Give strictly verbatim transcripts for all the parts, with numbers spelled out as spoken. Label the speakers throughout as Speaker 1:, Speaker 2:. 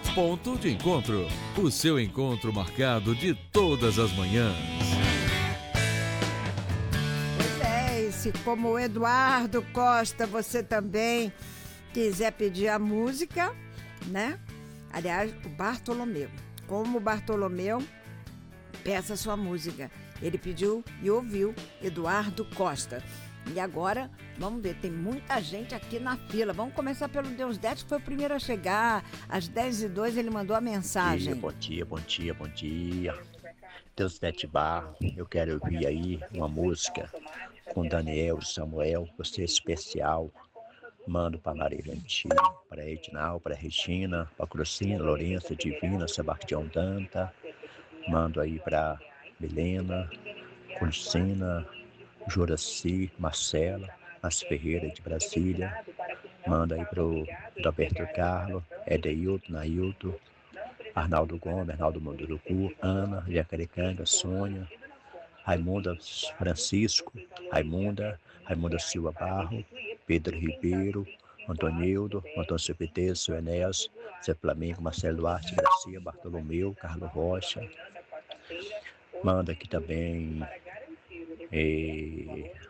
Speaker 1: Ponto de Encontro, o seu encontro marcado de todas as manhãs.
Speaker 2: Pois é, e se como o Eduardo Costa, você também quiser pedir a música, né? Aliás, o Bartolomeu. Como o Bartolomeu, peça sua música. Ele pediu e ouviu Eduardo Costa. E agora, vamos ver, tem muita gente aqui na fila. Vamos começar pelo Deus Dete, que foi o primeiro a chegar. Às dez e dois ele mandou a mensagem.
Speaker 3: Bom dia, bom dia, bom dia. Deus Dete Barro, eu quero ouvir aí uma música com Daniel, Samuel, você é especial. Mando para Maria Gentil, para Edinal, para Regina, para Crucina, Lourença, Divina, Sebastião Danta. Mando aí para Milena, Crucina, Juraci, Marcela, Mas Ferreira de Brasília. Manda aí para o Roberto Carlos, Edeilton, Nailton, Arnaldo Gomes, Arnaldo Munduruku, Ana, Jacarecanga, Sônia, Raimunda Francisco, Raimunda, Raimunda Silva Barro, Pedro Ribeiro, Antonildo, Antônio Cepeteço, Enéas, Zé Flamengo, Marcelo Duarte, Garcia, Bartolomeu, Carlos Rocha. Manda aqui também é,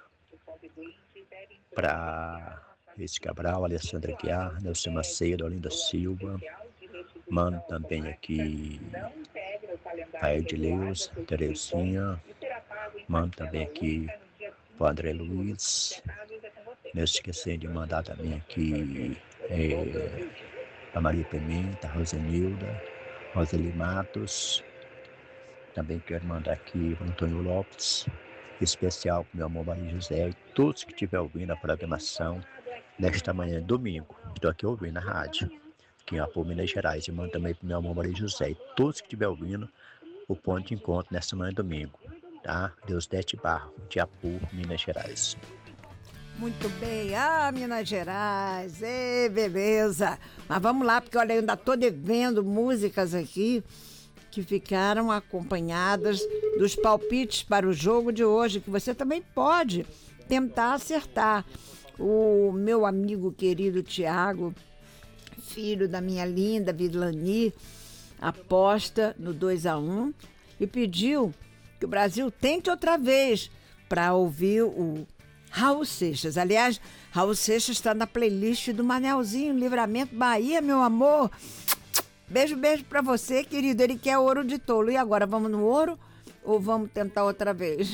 Speaker 3: para Esse Cabral, Alessandra Guiar, Nelson Macedo, Olinda Silva. Mando também aqui a Edileus, Terezinha. Mando também aqui para o André Luiz. Não esquecendo de mandar também aqui é, a Maria Pimenta, a Rosenilda, Roseli Matos. Também quero mandar aqui o Antônio Lopes, especial para o meu amor Maria José e todos que estiverem ouvindo a programação nesta manhã de domingo. Estou aqui ouvindo a rádio, aqui em Apu, Minas Gerais. E mando também para o meu amor Maria José e todos que estiverem ouvindo o ponto de encontro nesta manhã de domingo. Tá? Deus Dete Barro, de Apu, Minas Gerais.
Speaker 2: Muito bem, ah, Minas Gerais, ê, beleza. Mas vamos lá, porque olha, eu ainda estou devendo músicas aqui que ficaram acompanhadas dos palpites para o jogo de hoje, que você também pode tentar acertar. O meu amigo querido Tiago, filho da minha linda Vilani, aposta no dois a um e pediu que o Brasil tente outra vez para ouvir o Raul Seixas. Aliás, Raul Seixas está na playlist do Manelzinho, Livramento Bahia, meu amor. Beijo, beijo pra você, querido. Ele quer ouro de tolo. E agora, vamos no ouro ou vamos tentar outra vez?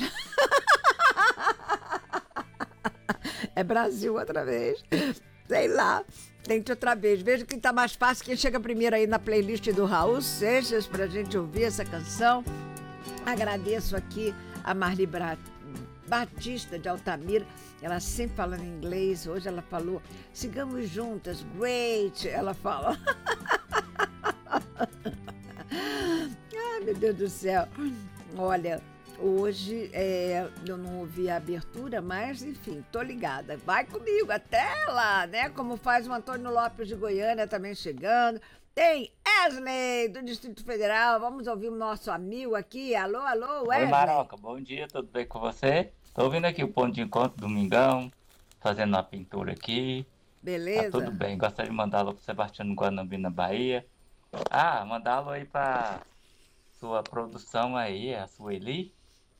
Speaker 2: É Brasil outra vez. Sei lá. Tente outra vez. Veja quem tá mais fácil. Quem chega primeiro aí na playlist do Raul Seixas pra gente ouvir essa canção. Agradeço aqui a Marli Bra... Batista de Altamira. Ela sempre falando em inglês. Hoje ela falou, sigamos juntas, great. Ela fala... Ai, meu Deus do céu. Olha, hoje é, eu não ouvi a abertura, mas enfim, tô ligada. Vai comigo até lá, né? Como faz o Antônio Lopes de Goiânia também chegando. Tem Wesley do Distrito Federal. Vamos ouvir o nosso amigo aqui. Alô, alô, Wesley.
Speaker 4: Oi, Maroca, bom dia, tudo bem com você? Tô ouvindo aqui o ponto de encontro Domingão, fazendo uma pintura aqui.
Speaker 2: Beleza.
Speaker 4: Tá tudo bem, gostaria de mandá-lo pro Sebastião Guanambi, na Bahia. Ah, mandá-lo aí pra sua produção aí, a Sueli.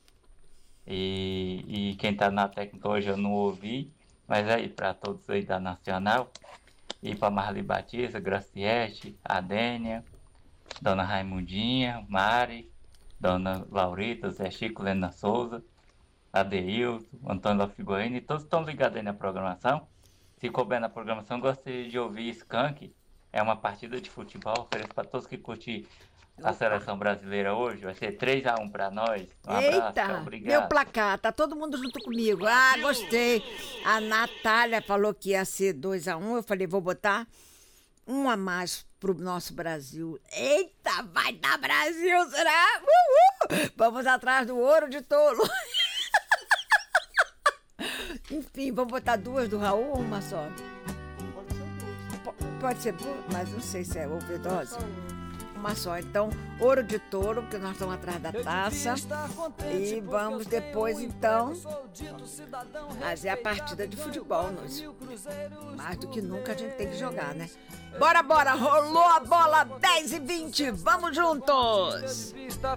Speaker 4: E, e quem tá na técnica hoje eu não ouvi, mas aí pra todos aí da Nacional. E pra Marli Batista, Graciete, Adênia, Dona Raimundinha, Mari, Dona Laurita, Zé Chico, Lena Souza, Adeilton, Antônio Lofiguaína, e todos estão ligados aí na programação. Se couber na programação, gostaria de ouvir Skank. É uma partida de futebol, ofereço para todos que curtem a seleção brasileira hoje. Vai ser três a um para nós. Um
Speaker 2: Eita,
Speaker 4: abraço, obrigado.
Speaker 2: Meu placar, tá todo mundo junto comigo. Ah, gostei. A Natália falou que ia ser dois a um. Eu falei, vou botar um a mais pro nosso Brasil. Eita, vai dar Brasil, será? Uhul! Vamos atrás do ouro de tolo. Enfim, vamos botar duas do Raul ou uma só? Pode ser duas, mas não sei se é overdose. Uma só. Então, ouro de touro, porque nós estamos atrás da taça. E vamos depois, então, fazer a partida de futebol. Nós. Mais do que nunca a gente tem que jogar, né? Bora, bora! Rolou a bola dez e vinte. Vamos juntos!